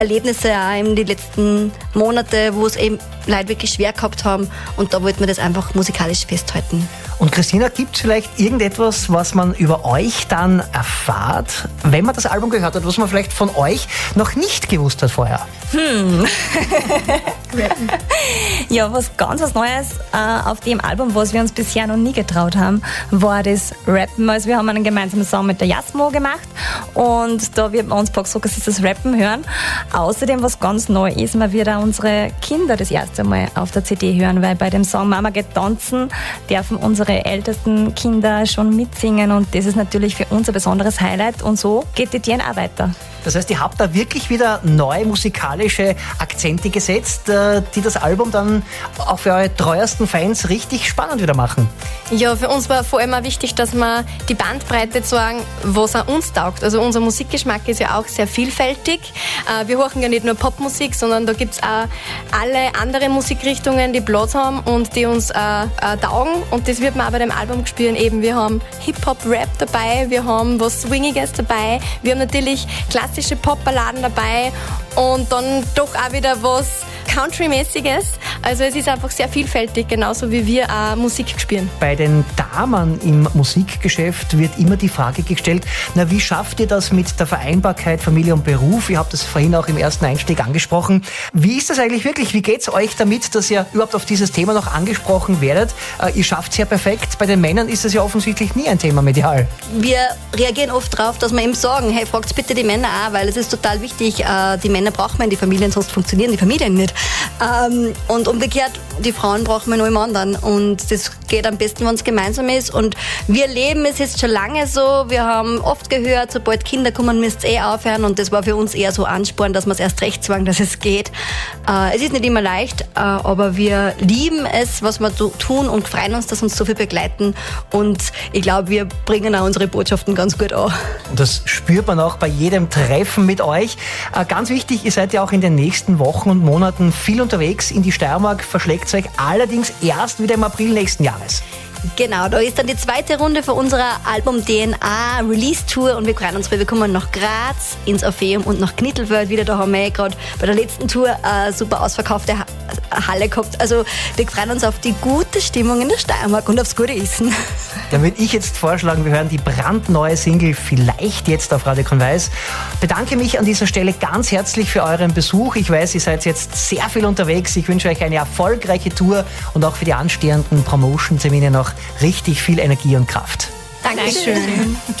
Erlebnisse auch in die letzten Monate, wo es eben Leute wirklich schwer gehabt haben. Und da wollten wir das einfach musikalisch festhalten. Und Christina, gibt es vielleicht irgendetwas, was man über euch dann erfahrt, wenn man das Album gehört hat, was man vielleicht von euch noch nicht gewusst hat vorher? Ja, was Neues auf dem Album, was wir uns bisher noch nie getraut haben, war das Rappen. Also wir haben einen gemeinsamen Song mit der Jasmo gemacht und da wird man uns gesagt, dass sie das Rappen hören. Außerdem, was ganz neu ist, man wird auch unsere Kinder das erste Mal auf der CD hören, weil bei dem Song Mama geht tanzen dürfen unsere ältesten Kinder schon mitsingen und das ist natürlich für uns ein besonderes Highlight und so geht die DNA weiter. Das heißt, ihr habt da wirklich wieder neue musikalische Akzente gesetzt, die das Album dann auch für eure treuesten Fans richtig spannend wieder machen. Ja, für uns war vor allem auch wichtig, dass wir die Bandbreite zeigen, was an uns taugt. Also unser Musikgeschmack ist ja auch sehr vielfältig. Wir hören ja nicht nur Popmusik, sondern da gibt es auch alle anderen Musikrichtungen, die Platz haben und die uns taugen. Und das wird man auch bei dem Album spüren. Eben, wir haben Hip-Hop, Rap dabei, wir haben was Swingiges dabei, wir haben natürlich klassische Popballaden dabei und dann doch auch wieder was Country-mäßiges. Also es ist einfach sehr vielfältig, genauso wie wir auch Musik spielen. Bei den Damen im Musikgeschäft wird immer die Frage gestellt, na, wie schafft ihr das mit der Vereinbarkeit Familie und Beruf? Ihr habt das vorhin auch im ersten Einstieg angesprochen. Wie ist das eigentlich wirklich? Wie geht's euch damit, dass ihr überhaupt auf dieses Thema noch angesprochen werdet? Ihr schafft es ja perfekt. Bei den Männern ist es ja offensichtlich nie ein Thema medial. Wir reagieren oft darauf, dass wir eben sagen, hey, fragt bitte die Männer auch, weil es ist total wichtig, die Männer braucht man in die Familien, sonst funktionieren die Familien nicht. Und umgekehrt, die Frauen brauchen wir nur im anderen und das geht am besten, wenn es gemeinsam ist und wir leben es jetzt schon lange so, wir haben oft gehört, sobald Kinder kommen, müsst ihr aufhören und das war für uns eher so Ansporn, dass wir es erst recht sagen, dass es geht. Es ist nicht immer leicht, aber wir lieben es, was wir tun und freuen uns, dass uns so viel begleiten und ich glaube, wir bringen auch unsere Botschaften ganz gut an. Und das spürt man auch bei jedem Treffen mit euch. Ganz wichtig, ihr seid ja auch in den nächsten Wochen und Monaten viel unterwegs in die Steiermark, verschlägt es euch allerdings erst wieder im April nächsten Jahres. Genau, da ist dann die zweite Runde für unsere Album DNA Release Tour und wir freuen uns, weil wir kommen nach Graz, ins Orpheum und nach Knittelfeld wieder. Da haben wir gerade bei der letzten Tour eine super ausverkaufte Halle gehabt. Also wir freuen uns auf die gute Stimmung in der Steiermark und aufs gute Essen. Dann würde ich jetzt vorschlagen, wir hören die brandneue Single vielleicht jetzt auf Radio Konweis. Bedanke mich an dieser Stelle ganz herzlich für euren Besuch. Ich weiß, ihr seid jetzt sehr viel unterwegs. Ich wünsche euch eine erfolgreiche Tour und auch für die anstehenden Promotion-Termine noch richtig viel Energie und Kraft. Dankeschön.